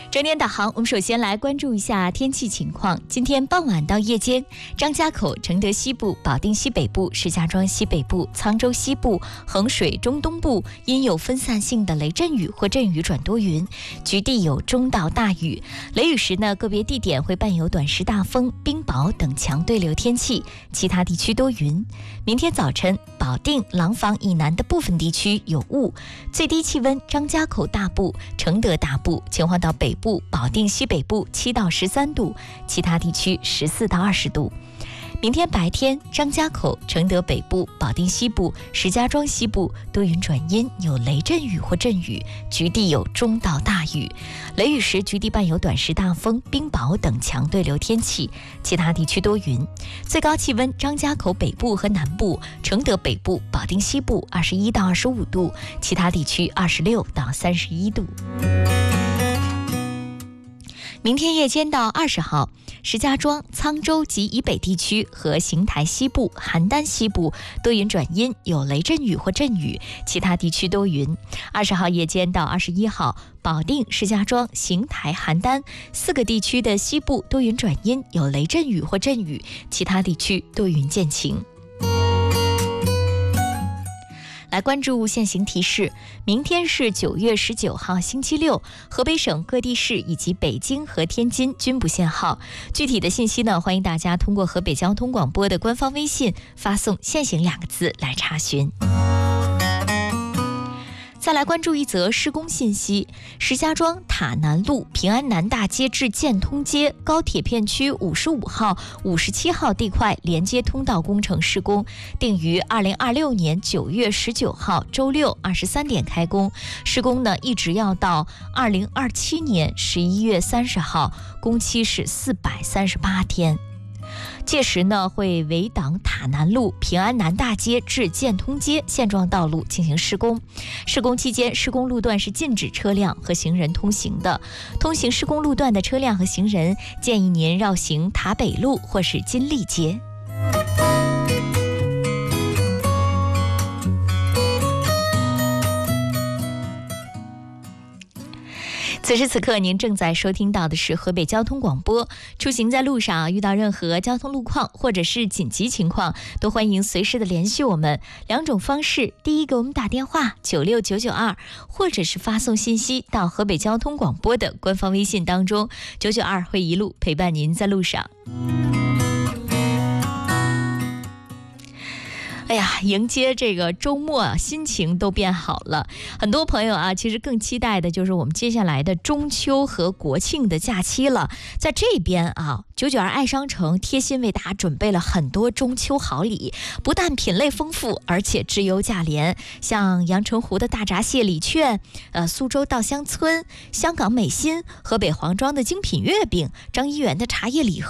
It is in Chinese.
整点导航，我们首先来关注一下天气情况。今天傍晚到夜间，张家口、承德西部、保定西北部、石家庄西北部、沧州西部、衡水中东部因有分散性的雷阵雨或阵雨转多云，局地有中到大雨。雷雨时呢，个别地点会伴有短时大风、冰雹等强对流天气，其他地区多云。明天早晨，保定、廊坊以南的部分地区有雾，最低气温张家口大部、承德大部、秦皇岛北部、保定西北部7到13度，其他地区14到20度。明天白天，张家口、承德北部、保定西部、石家庄西部多云转阴，有雷阵雨或阵雨，局地有中到大雨。雷雨时局地伴有短时大风、冰雹等强对流天气，其他地区多云。最高气温张家口北部和南部、承德北部、保定西部21到25度，其他地区26到31度。明天夜间到20号，石家庄、沧州及以北地区和邢台西部、邯郸西部多云转阴，有雷阵雨或阵雨，其他地区多云。20号夜间到21号，保定、石家庄、邢台、邯郸4个地区的西部多云转阴，有雷阵雨或阵雨，其他地区多云见晴。来关注现行提示，明天是9月19号星期六，河北省各地市以及北京和天津均不限号。具体的信息呢，欢迎大家通过河北交通广播的官方微信发送限行2个字来查询。再来关注一则施工信息，石家庄塔南路平安南大街至建通街高铁片区55号、57号地块连接通道工程施工，定于2026年9月19号周六23点开工，施工呢一直要到2027年11月30号，工期是438天。届时呢，会围挡塔南路平安南大街至建通街现状道路进行施工。施工期间，施工路段是禁止车辆和行人通行的。通行施工路段的车辆和行人，建议您绕行塔北路或是金利街。此时此刻，您正在收听到的是河北交通广播。出行在路上遇到任何交通路况或者是紧急情况，都欢迎随时的联系我们。2种方式，第一给我们打电话96992，或者是发送信息到河北交通广播的官方微信当中，992会一路陪伴您在路上。哎呀，迎接这个周末啊，心情都变好了。很多朋友啊，其实更期待的就是我们接下来的中秋和国庆的假期了。在这边啊，992爱商城贴心为大家准备了很多中秋好礼，不但品类丰富，而且质优价廉。像阳澄湖的大闸蟹礼券，苏州稻香村、香港美心、河北黄庄的精品月饼、张一元的茶叶礼盒。